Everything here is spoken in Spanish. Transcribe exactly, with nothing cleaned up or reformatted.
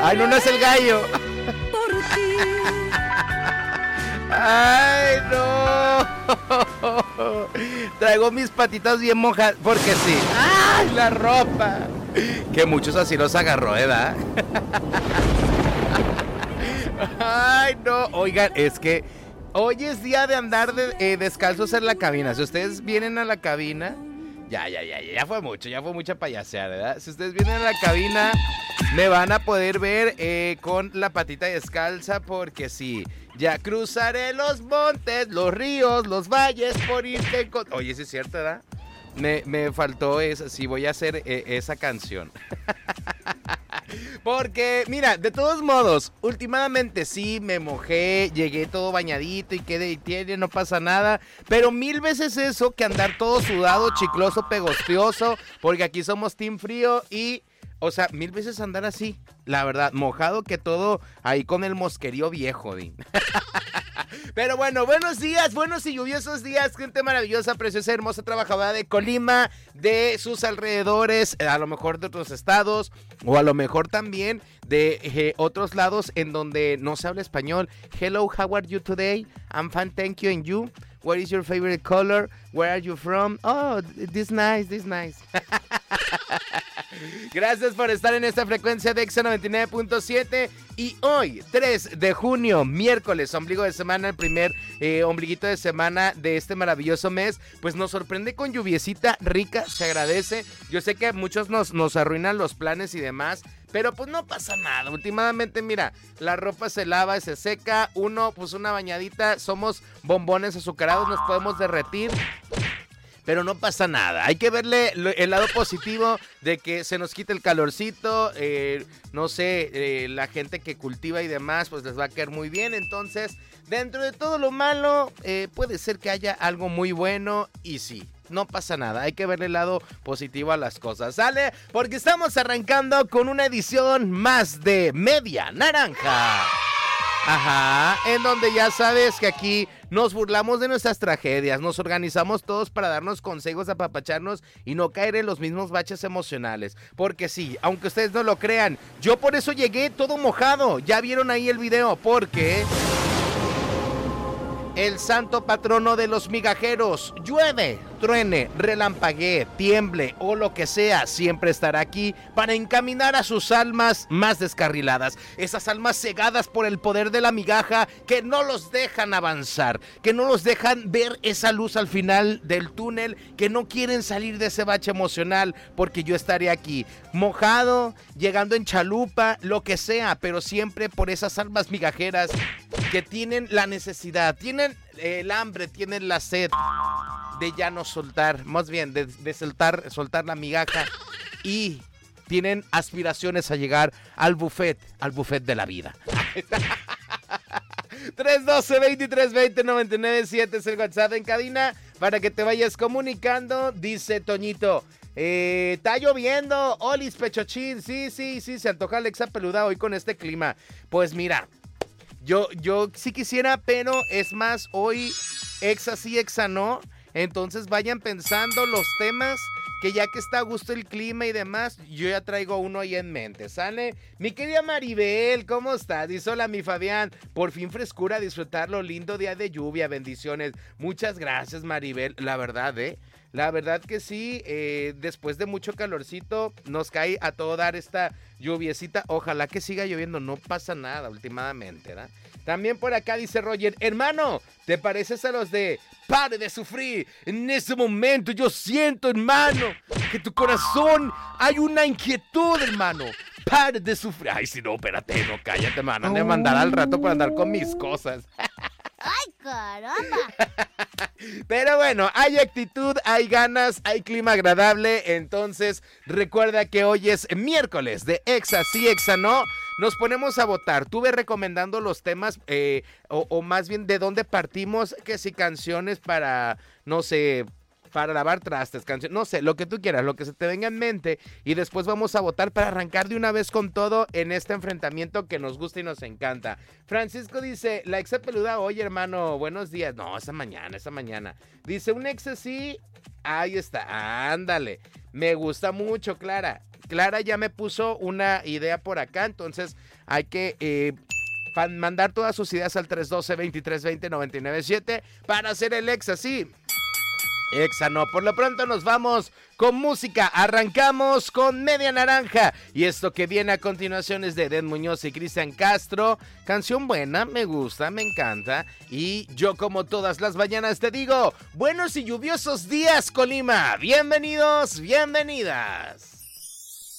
Ay, no, no es el gallo. Ay, no. Traigo mis patitas bien mojadas, porque sí. Ay, la ropa. Que muchos así los agarró, ¿verdad? Ay, no. Oigan, es que hoy es día de andar de, eh, descalzos en la cabina. Si ustedes vienen a la cabina, ya, ya, ya, ya fue mucho, ya fue mucha payaseada, ¿verdad? Si ustedes vienen a la cabina, me van a poder ver eh, con la patita descalza, porque sí, ya cruzaré los montes, los ríos, los valles por irte con... Oye, sí es cierto, ¿verdad? Me, me faltó esa, sí, voy a hacer eh, esa canción. Porque, mira, de todos modos, últimamente sí me mojé, llegué todo bañadito y quedé y tiene, no pasa nada. Pero mil veces eso que andar todo sudado, chicloso, pegostioso, porque aquí somos team frío y... O sea, mil veces andar así, la verdad, mojado que todo ahí con el mosquerío viejo, Din. Pero bueno, buenos días, buenos y lluviosos días, gente maravillosa, preciosa, hermosa, trabajadora de Colima, de sus alrededores, a lo mejor de otros estados, o a lo mejor también de eh, otros lados en donde no se habla español. Hello, how are you today? I'm fine, thank you, and you? What is your favorite color? Where are you from? Oh, this nice, this nice. Gracias por estar en esta frecuencia de Exa noventa y nueve punto siete. Y hoy, tres de junio, miércoles, ombligo de semana, el primer eh, ombliguito de semana de este maravilloso mes, pues nos sorprende con lluviecita rica, se agradece. Yo sé que a muchos nos, nos arruinan los planes y demás, pero pues no pasa nada. Últimamente, mira, la ropa se lava y se seca, uno, pues una bañadita, somos bombones azucarados, nos podemos derretir. Pero no pasa nada, hay que verle el lado positivo de que se nos quite el calorcito, eh, no sé, eh, la gente que cultiva y demás, pues les va a caer muy bien. Entonces, dentro de todo lo malo, eh, puede ser que haya algo muy bueno y sí. No pasa nada, hay que verle el lado positivo a las cosas, ¿sale? Porque estamos arrancando con una edición más de Media Naranja. Ajá, en donde ya sabes que aquí nos burlamos de nuestras tragedias, nos organizamos todos para darnos consejos, apapacharnos y no caer en los mismos baches emocionales. Porque sí, aunque ustedes no lo crean, yo por eso llegué todo mojado. Ya vieron ahí el video, porque... el santo patrono de los migajeros, llueve, truene, relampaguee, tiemble o lo que sea, siempre estará aquí para encaminar a sus almas más descarriladas. Esas almas cegadas por el poder de la migaja que no los dejan avanzar, que no los dejan ver esa luz al final del túnel, que no quieren salir de ese bache emocional, porque yo estaré aquí, mojado, llegando en chalupa, lo que sea, pero siempre por esas almas migajeras que tienen la necesidad, tienen el hambre, tienen la sed de ya no soltar, más bien de, de soltar, soltar la migaja, y tienen aspiraciones a llegar al buffet, al buffet de la vida. tres uno dos, veintitrés veinte, noventa y nueve siete es el WhatsApp en cabina para que te vayas comunicando. Dice Toñito, eh, está lloviendo, olis pechochín, sí, sí, sí, se antoja Alexa peluda hoy con este clima. Pues mira, Yo, yo sí quisiera, pero es más, hoy Exa sí, Exa no. Entonces vayan pensando los temas, que ya que está a gusto el clima y demás, yo ya traigo uno ahí en mente, ¿sale? Mi querida Maribel, ¿cómo estás? Dice, hola mi Fabián, por fin frescura, disfrutar lo lindo día de lluvia, bendiciones. Muchas gracias Maribel, la verdad, ¿eh? La verdad que sí, eh, después de mucho calorcito, nos cae a todo dar esta lluviecita. Ojalá que siga lloviendo, no pasa nada últimamente, ¿verdad? También por acá dice Roger, hermano, ¿te pareces a los de Pare de Sufrir? En ese momento yo siento, hermano, que tu corazón hay una inquietud, hermano. Pare de sufrir. Ay, si no, espérate, no, cállate, me van a mandar al rato para andar con mis cosas. ¡Ay, caramba! Pero bueno, hay actitud, hay ganas, hay clima agradable. Entonces, recuerda que hoy es miércoles de Exa sí, Exa no. Nos ponemos a votar. Tú ve recomendando los temas, eh, o, o más bien de dónde partimos, que si canciones para, no sé, para lavar trastes, canciones, no sé, lo que tú quieras, lo que se te venga en mente, y después vamos a votar para arrancar de una vez con todo en este enfrentamiento que nos gusta y nos encanta. Francisco dice, la exa peluda, oye hermano, buenos días. No, esa mañana, esa mañana. Dice, un exa sí, Ahí está, ándale. Me gusta mucho, Clara. Clara ya me puso una idea por acá, entonces hay que eh, mandar todas sus ideas al tres uno dos, dos tres dos cero, nueve nueve siete para hacer el Exa, sí. Exa no, por lo pronto nos vamos con música, arrancamos con Media Naranja y esto que viene a continuación es de Edén Muñoz y Cristian Castro, canción buena, me gusta, me encanta y yo como todas las mañanas te digo, buenos y lluviosos días Colima, bienvenidos, bienvenidas.